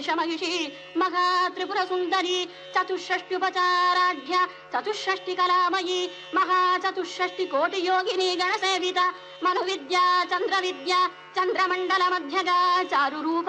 Mahishi Mahatripurasundari चतुष्षष्ट्युपचाराढ्य चतुष्षष्टिकलामयी महाचतुष्षष्टिकोटियोगिनी गणसेविता मनुविद्या चन्द्रविद्या चन्द्रमण्डलमध्यगा चारुरूप